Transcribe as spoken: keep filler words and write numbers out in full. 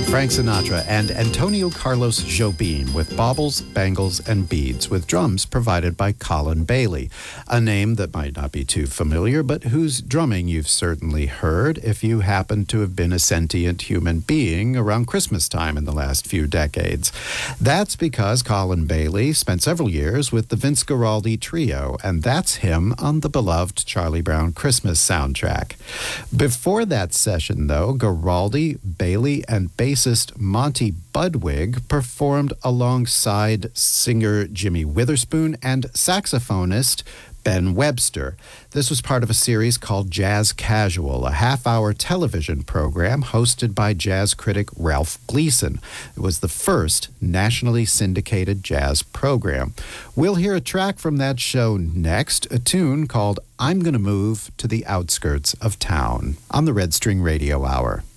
Frank Sinatra and Antonio Carlos Jobim with Baubles, Bangles, and Beads, with drums provided by Colin Bailey, a name that might not be too familiar, but whose drumming you've certainly heard if you happen to have been a sentient human being around Christmas time in the last few decades. That's because Colin Bailey spent several years with the Vince Guaraldi Trio, and that's him on the beloved Charlie Brown Christmas soundtrack. Before that session, though, Guaraldi, Bailey, and bassist Monty Budwig performed alongside singer Jimmy Witherspoon and saxophonist Ben Webster. This was part of a series called Jazz Casual, a half-hour television program hosted by jazz critic Ralph Gleason. It was the first nationally syndicated jazz program. We'll hear a track from that show next, a tune called I'm Gonna Move to the Outskirts of Town on the Red String Radio Hour.